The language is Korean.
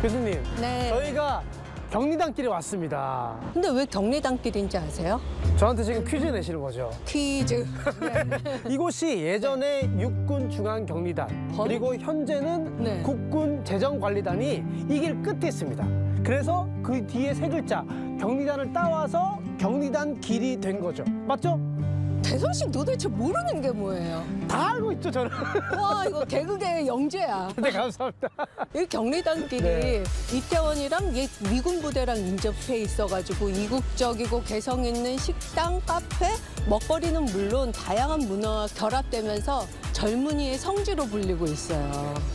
교수님, 네. 저희가 경리단길에 왔습니다. 근데 왜 경리단길인지 아세요? 저한테 지금 퀴즈 내시는 거죠? 퀴즈. 이곳이 예전에 육군 중앙경리단, 그리고 현재는 네. 국군 재정관리단이 이 길 끝에 있습니다. 그래서 그 뒤에 세 글자, 경리단을 따와서 경리단 길이 된 거죠. 맞죠? 대선 씨 도대체 모르는 게 뭐예요? 다 알고 있죠, 저는. 와, 이거 개그계의 영재야. 네, 감사합니다. 이 경리단길이 네. 이태원이랑 옛 미군 부대랑 인접해 있어가지고 이국적이고 개성 있는 식당, 카페, 먹거리는 물론 다양한 문화와 결합되면서 젊은이의 성지로 불리고 있어요.